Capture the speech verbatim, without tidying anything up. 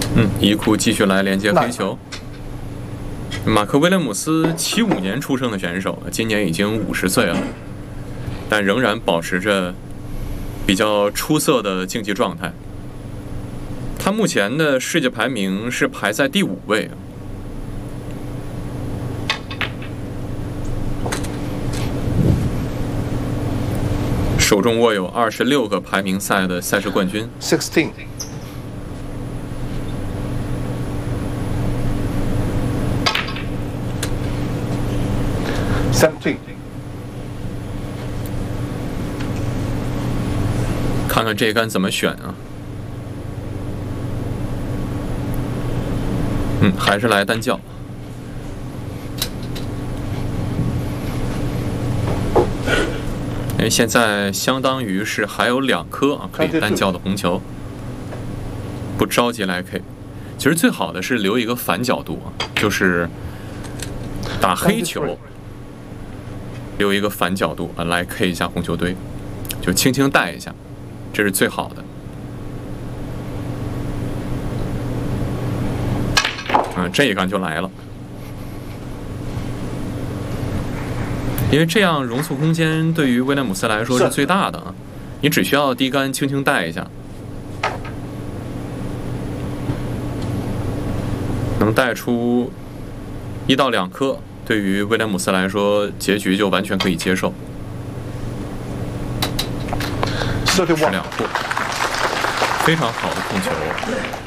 嗯，伊库继续来连接黑球。马克·威廉姆斯七五年出生的选手，今年已经五十岁了，但仍然保持着比较出色的竞技状态。他目前的世界排名是排在第五位。手中握有二十六个排名赛的赛事冠军。 Sixteen. Seventeen. 看看这一杆怎么选啊？嗯，还是来单叫。因为现在相当于是还有两颗啊可以单叫的红球，不着急来 K。其实最好的是留一个反角度啊，就是打黑球，留一个反角度啊来 K 一下红球堆，就轻轻带一下，这是最好的。啊，这一杆就来了。因为这样容错空间对于威廉姆斯来说是最大的啊，你只需要低杆轻轻带一下，能带出一到两颗，对于威廉姆斯来说，结局就完全可以接受。是两步，非常好的控球。